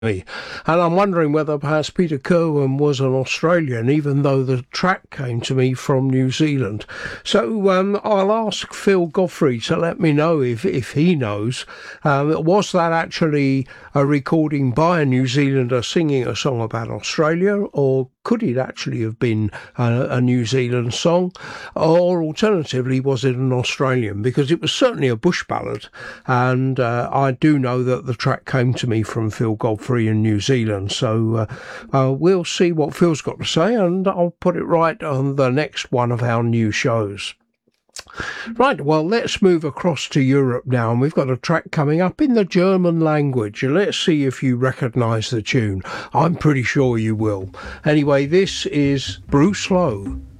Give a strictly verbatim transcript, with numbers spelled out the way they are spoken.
me. And I'm wondering whether perhaps Peter Kerwin was an Australian, even though the track came to me from New Zealand. So um, I'll ask Phil Godfrey to let me know if, if he knows. Um, was that actually a recording by a New Zealander singing a song about Australia, or could it actually have been a, a New Zealand song? Or alternatively, was it an Australian? Because it was certainly a bush ballad, and uh, I do know that the track came to me from Phil Godfrey in New Zealand. So uh, uh, we'll see what Phil's got to say, and I'll put it right on the next one of our new shows. Right, well, let's move across to Europe now, and we've got a track coming up in the German language, and let's see if you recognise the tune. I'm pretty sure you will. Anyway, this is Bruce Lowe.